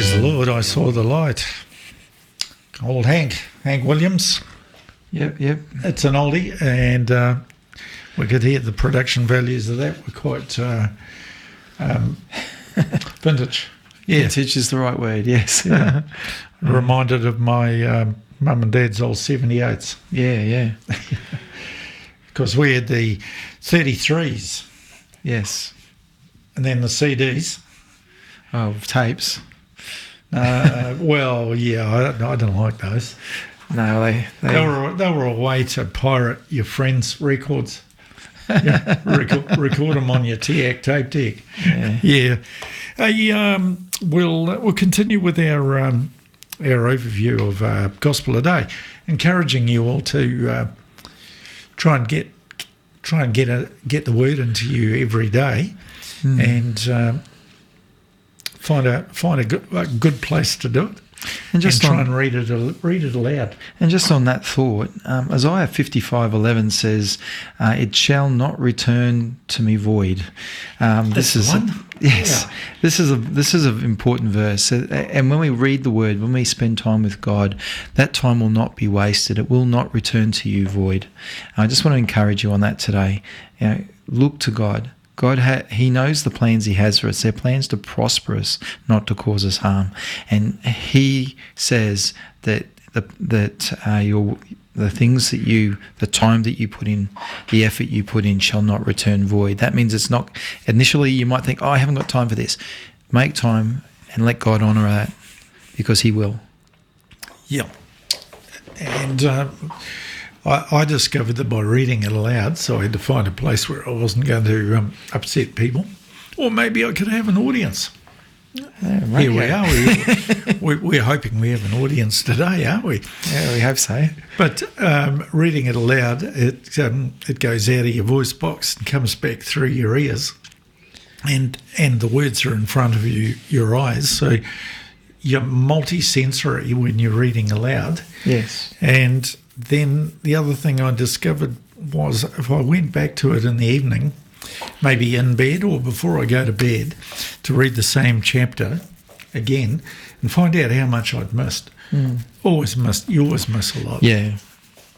Praise the Lord, I saw the light. Old Hank Williams. Yep. It's an oldie, and we could hear the production values of that were quite vintage. Yeah. Vintage is the right word, yes. Yeah. Reminded of my mum and dad's old 78s. Yeah. Because we had the 33s. Yes. And then the CDs. Oh, tapes. Well, yeah, I don't like those. No, They were a way to pirate your friends' records. Yeah, record them on your TAC tape deck. Yeah. We'll continue with our overview of Gospel a Day, encouraging you all to try and get the word into you every day, and find a good place to do it. And try and read it aloud. And just on that thought, Isaiah 55:11 says, "It shall not return to me void." This is an important verse. And when we read the Word, when we spend time with God, that time will not be wasted. It will not return to you void. I just want to encourage you on that today. Look to God. He knows the plans He has for us. They're plans to prosper us, not to cause us harm. And He says that the things that the time that you put in, the effort you put in, shall not return void. That means it's not. Initially, you might think, "Oh, I haven't got time for this." Make time and let God honour that, because He will. Yeah, and. I discovered that by reading it aloud, so I had to find a place where I wasn't going to upset people, or maybe I could have an audience. Here we are. We're hoping we have an audience today, aren't we? Yeah, we hope so. But reading it aloud, it goes out of your voice box and comes back through your ears, and the words are in front of your eyes, so you're multi-sensory when you're reading aloud. Yes. And then the other thing I discovered was, if I went back to it in the evening, maybe in bed or before I go to bed, to read the same chapter again and find out how much I'd missed. You always miss a lot. Yeah,